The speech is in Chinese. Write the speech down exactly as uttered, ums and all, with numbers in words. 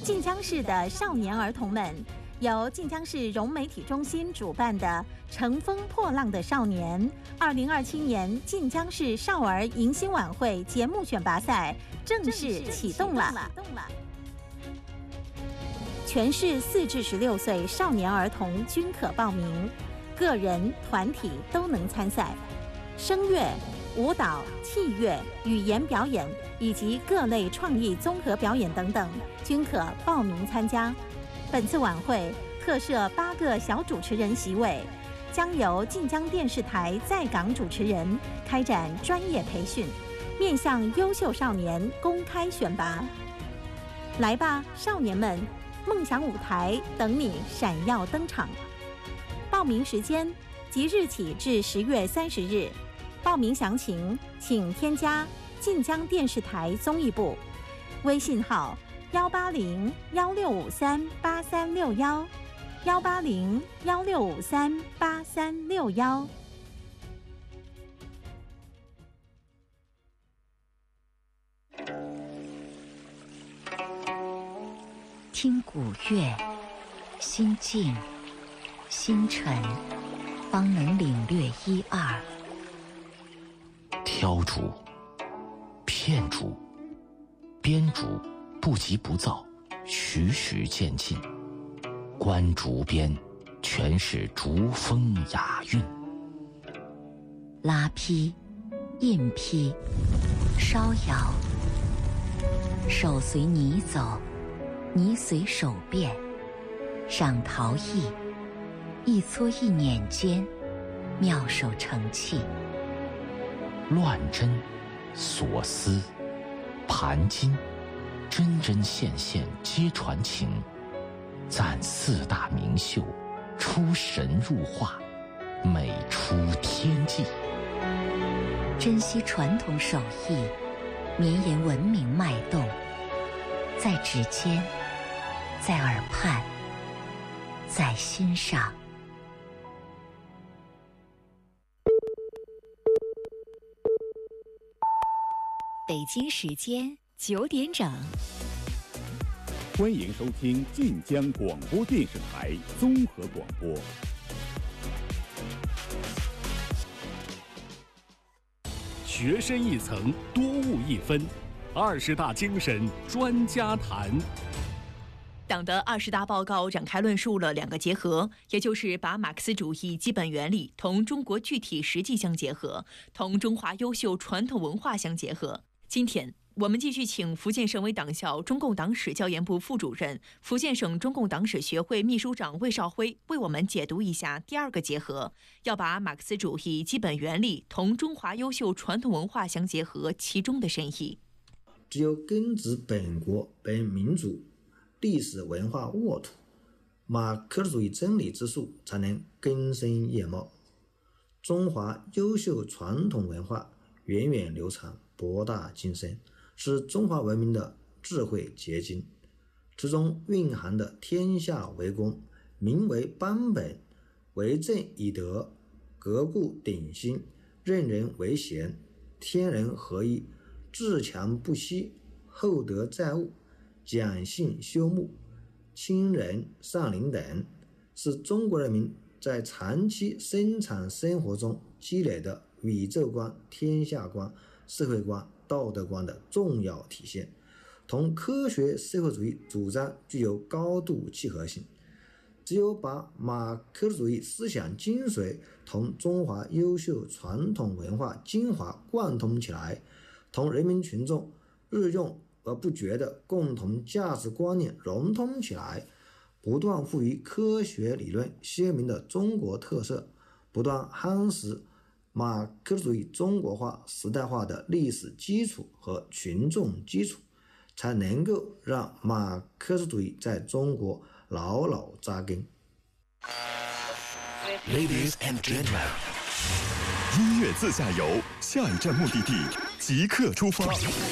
晋江市的少年儿童们，由晋江市融媒体中心主办的“乘风破浪的少年”二零二七年晋江市少儿迎新晚会节目选拔赛正式启动了。全市四至十六岁少年儿童均可报名，个人、团体都能参赛。声乐、舞蹈、器乐、语言表演以及各类创意综合表演等等，均可报名参加。本次晚会特设八个小主持人席位，将由晋江电视台在港主持人开展专业培训，面向优秀少年公开选拔。来吧，少年们！梦想舞台等你闪耀登场。报名时间即日起至十月三十日。报名详情请添加晋江电视台综艺部微信号幺八零幺六五三八三六幺幺八零幺六五三八三六幺。 听古乐，心静心沉，方能领略一二。 挑竹、片竹、编竹不急不躁，徐徐渐进。观竹边，全是竹风雅韵。 拉坯、印坯、烧窑，手随泥走，泥随手变，赏陶艺，一撮一捻间，妙手成器。 乱针、锁丝、盘金，针针线线皆传情。赞四大名秀，出神入化，美出天际。 珍惜传统手艺，绵延文明脉动，在指尖，在耳畔，在心上。 北京时间九点整， 欢迎收听晋江广播电视台综合广播。 学深一层，多悟一分，二十大精神专家谈。 党的二十大报告展开论述了两个结合，也就是把马克思主义基本原理同中国具体实际相结合，同中华优秀传统文化相结合。今天我们继续请福建省委党校中共党史教研部副主任、福建省中共党史学会秘书长魏少辉为我们解读一下第二个结合，要把马克思主义基本原理同中华优秀传统文化相结合其中的深意。 只有根植本国本民族历史文化沃土，马克思主义真理之树才能根深叶茂。中华优秀传统文化源远流长，博大精深，是中华文明的智慧结晶，其中蕴含的天下为公、民为邦本、为政以德、革故鼎新、任人唯贤、天人合一、自强不息、厚德载物、讲信修睦、亲仁善邻等，是中国人民在长期生产生活中积累的宇宙观、天下观、社会观、道德观的重要体现，同科学社会主义主张具有高度契合性。只有把马克思主义思想精髓同中华优秀传统文化精华贯通起来，同人民群众日用而不绝的共同价值观念融通起来，不断赋予科学理论鲜明的中国特色，不断夯实马克思主义中国化时代化的历史基础和群众基础，才能够让马克思主义在中国牢牢扎根。 Ladies and gentlemen， 音乐自驾游，下一站目的地即刻出发。